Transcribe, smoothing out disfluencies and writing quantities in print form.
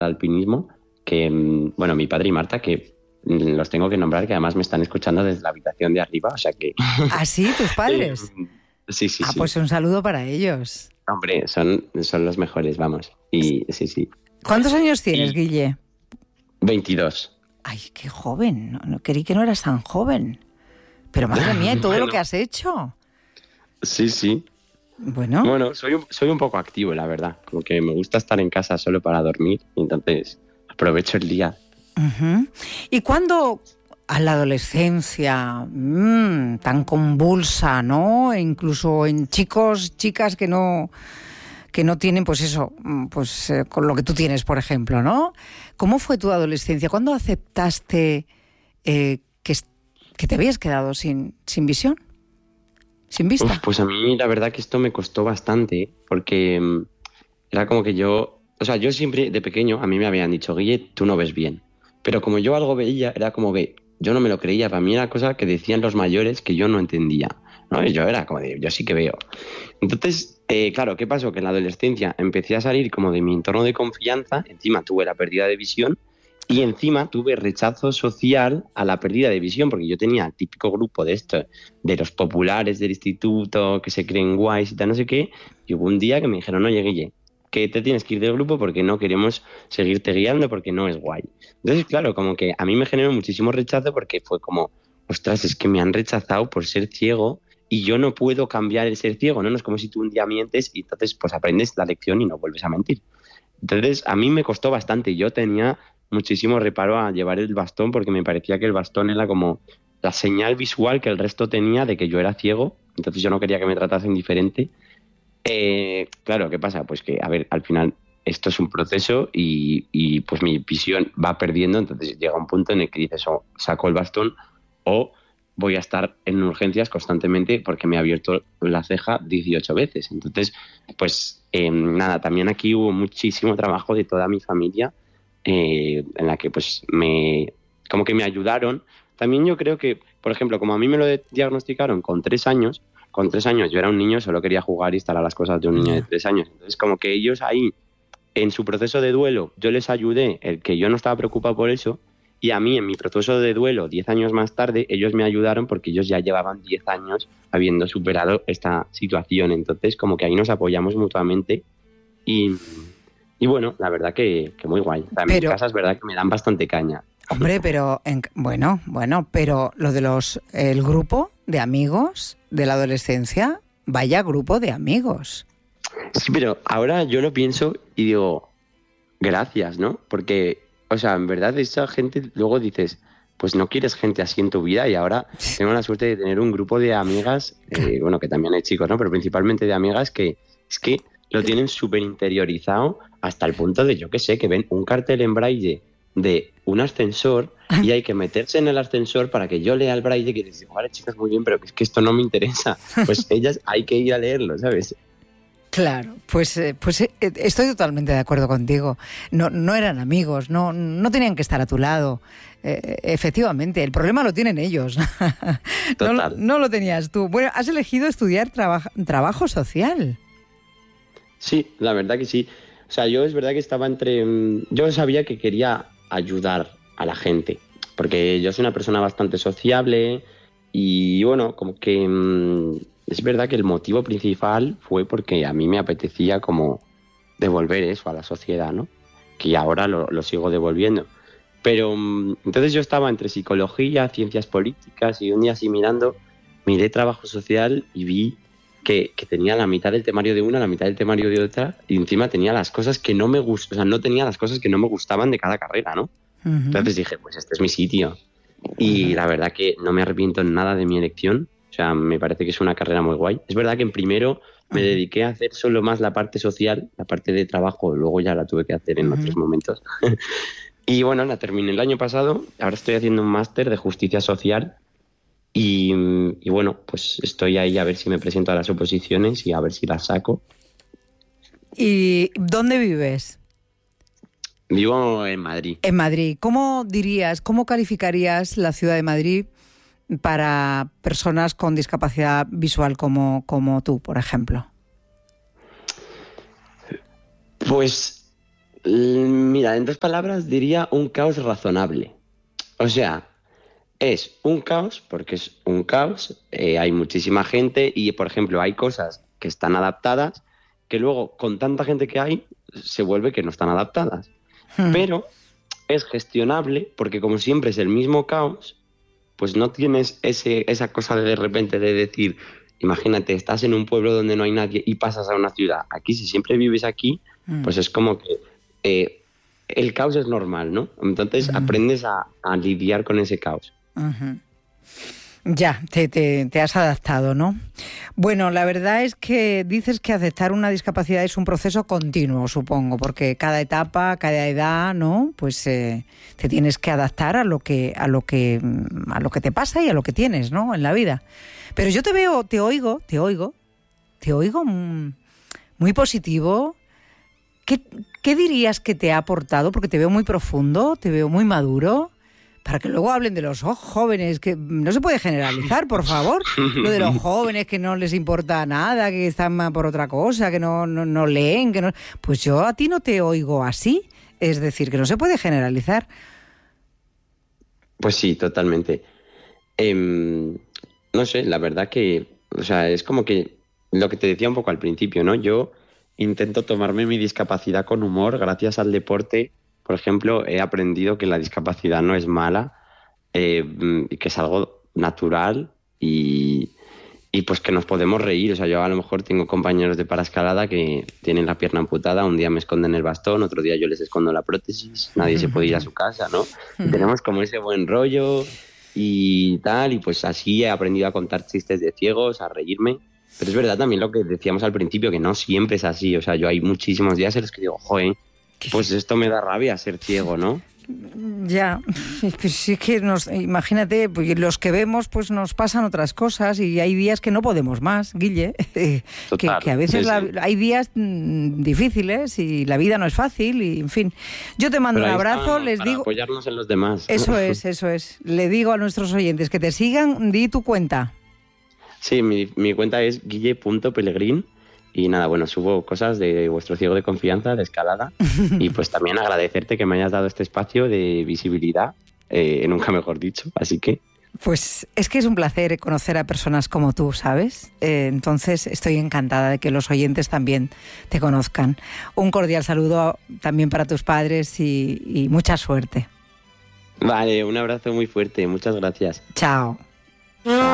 alpinismo, que, bueno, mi padre y Marta, que los tengo que nombrar, que además me están escuchando desde la habitación de arriba, o sea que... ¿Ah, sí? ¿Tus padres? Sí, sí, sí. Pues un saludo para ellos. Hombre, son los mejores, vamos. Y sí, sí. ¿Cuántos años tienes, Guille? 22. Ay, qué joven. No, creí que no eras tan joven. Pero madre mía, ¿y todo lo que has hecho? Sí, sí. Bueno, soy un poco activo, la verdad. Como que me gusta estar en casa solo para dormir, y entonces aprovecho el día. Uh-huh. ¿Y cuándo a la adolescencia tan convulsa, ¿no? E incluso en chicas que no tienen, pues eso, con lo que tú tienes, por ejemplo, ¿no? ¿Cómo fue tu adolescencia? ¿Cuándo aceptaste que te habías quedado sin visión? ¿Sin vista? Pues a mí la verdad que esto me costó bastante, porque era como que yo siempre de pequeño a mí me habían dicho, Guille, tú no ves bien. Pero como yo algo veía, era como que yo no me lo creía. Para mí era cosa que decían los mayores que yo no entendía, ¿no? Y yo era como de, yo sí que veo. Entonces, claro, ¿qué pasó? Que en la adolescencia empecé a salir como de mi entorno de confianza, encima tuve la pérdida de visión y encima tuve rechazo social a la pérdida de visión, porque yo tenía el típico grupo de esto, de los populares del instituto, que se creen guays y tal, no sé qué, y hubo un día que me dijeron, oye, Guille, que te tienes que ir del grupo porque no queremos seguirte guiando porque no es guay. Entonces, claro, como que a mí me generó muchísimo rechazo porque fue como, ostras, es que me han rechazado por ser ciego y yo no puedo cambiar el ser ciego, ¿no? No es como si tú un día mientes y entonces pues aprendes la lección y no vuelves a mentir. Entonces, a mí me costó bastante. Yo tenía muchísimo reparo a llevar el bastón porque me parecía que el bastón era como la señal visual que el resto tenía de que yo era ciego. Entonces yo no quería que me tratasen diferente. Claro, ¿qué pasa? Pues que, a ver, al final esto es un proceso y pues mi visión va perdiendo, entonces llega un punto en el que dices, o saco el bastón o voy a estar en urgencias constantemente porque me he abierto la ceja 18 veces. Entonces, pues nada, también aquí hubo muchísimo trabajo de toda mi familia en la que pues como que me ayudaron. También yo creo que, por ejemplo, como a mí me lo diagnosticaron con 3 años, yo era un niño, solo quería jugar y estar a las cosas de un niño de 3 años. Entonces, como que ellos ahí, en su proceso de duelo, yo les ayudé, el que yo no estaba preocupado por eso, y a mí, en mi proceso de duelo, 10 años más tarde, ellos me ayudaron porque ellos ya llevaban 10 años habiendo superado esta situación. Entonces, como que ahí nos apoyamos mutuamente y bueno, la verdad que muy guay. También en casa es verdad que me dan bastante caña. Hombre, pero pero lo de el grupo de amigos de la adolescencia, vaya grupo de amigos. Sí, pero ahora yo lo pienso y digo, gracias, ¿no? Porque, o sea, en verdad esa gente, luego dices, pues no quieres gente así en tu vida y ahora tengo la suerte de tener un grupo de amigas, bueno, que también hay chicos, ¿no? Pero principalmente de amigas que es que lo tienen súper interiorizado hasta el punto de, yo qué sé, que ven un cartel en braille de un ascensor y hay que meterse en el ascensor para que yo lea el braille, que les digo, vale, chicas, muy bien, pero es que esto no me interesa. Pues ellas hay que ir a leerlo, ¿sabes? Claro, pues estoy totalmente de acuerdo contigo. No eran amigos, no tenían que estar a tu lado. Efectivamente, el problema lo tienen ellos. Total. No lo tenías tú. Bueno, has elegido estudiar trabajo social. Sí, la verdad que sí. O sea, yo es verdad que estaba yo sabía que quería ayudar a la gente, porque yo soy una persona bastante sociable y bueno, como que es verdad que el motivo principal fue porque a mí me apetecía como devolver eso a la sociedad, ¿no? Que ahora lo sigo devolviendo. Pero entonces yo estaba entre psicología, ciencias políticas y un día así miré trabajo social y vi que tenía la mitad del temario de una, la mitad del temario de otra, y encima tenía las cosas que no me gustaban, o sea, no tenía las cosas que no me gustaban de cada carrera, ¿no? Uh-huh. Entonces dije, pues este es mi sitio. Y la verdad que no me arrepiento en nada de mi elección, o sea, me parece que es una carrera muy guay. Es verdad que en primero me dediqué a hacer solo más la parte social, la parte de trabajo, luego ya la tuve que hacer en otros momentos. Y bueno, la terminé el año pasado, ahora estoy haciendo un máster de justicia social. Y bueno, pues estoy ahí a ver si me presento a las oposiciones y a ver si las saco. ¿Y dónde vives? Vivo en Madrid. En Madrid. ¿Cómo calificarías la ciudad de Madrid para personas con discapacidad visual como tú, por ejemplo? Pues Mira, en 2 palabras diría un caos razonable. O sea, es un caos porque es un caos, hay muchísima gente y, por ejemplo, hay cosas que están adaptadas que luego, con tanta gente que hay, se vuelve que no están adaptadas. Hmm. Pero es gestionable porque como siempre es el mismo caos, pues no tienes esa cosa de repente de decir, imagínate, estás en un pueblo donde no hay nadie y pasas a una ciudad. Aquí, si siempre vives aquí, Hmm. pues es como que el caos es normal, ¿no? Entonces Hmm. aprendes a lidiar con ese caos. Ujú. Ya, te has adaptado, ¿no? Bueno, la verdad es que dices que aceptar una discapacidad es un proceso continuo, supongo, porque cada etapa, cada edad, ¿no? Pues te tienes que adaptar a lo que te pasa y a lo que tienes, ¿no? En la vida. Pero yo te veo, te oigo muy positivo. ¿Qué dirías que te ha aportado? Porque te veo muy profundo, te veo muy maduro. Para que luego hablen de los jóvenes, que no se puede generalizar, por favor. Lo de los jóvenes que no les importa nada, que están más por otra cosa, que no leen, que no... Pues yo a ti no te oigo así. Es decir, que no se puede generalizar. Pues sí, totalmente. No sé, la verdad que, o sea, es como que lo que te decía un poco al principio, ¿no? Yo intento tomarme mi discapacidad con humor. Gracias al deporte, por ejemplo, he aprendido que la discapacidad no es mala, y que es algo natural y pues que nos podemos reír. O sea, yo a lo mejor tengo compañeros de paraescalada que tienen la pierna amputada, un día me esconden el bastón, otro día yo les escondo la prótesis, nadie se puede ir a su casa, ¿no? Y tenemos como ese buen rollo y tal, y pues así he aprendido a contar chistes de ciegos, a reírme. Pero es verdad también lo que decíamos al principio, que no siempre es así. O sea, yo hay muchísimos días en los que digo, joder, pues esto me da rabia ser ciego, ¿no? Ya, pues sí que imagínate, pues los que vemos pues nos pasan otras cosas y hay días que no podemos más, Guille, Total, que a veces sí, sí. hay días difíciles y la vida no es fácil y en fin. Yo te mando Pero un ahí abrazo, estamos, les para digo, apoyarnos en los demás. eso es, le digo a nuestros oyentes que te sigan, di tu cuenta. Sí, mi cuenta es guille.pelegrín y nada, bueno, subo cosas de vuestro ciego de confianza, de escalada, y pues también agradecerte que me hayas dado este espacio de visibilidad, nunca mejor dicho, así que Pues es que es un placer conocer a personas como tú, ¿sabes? Entonces estoy encantada de que los oyentes también te conozcan. Un cordial saludo también para tus padres y mucha suerte. vale, un abrazo muy fuerte, muchas gracias. Chao.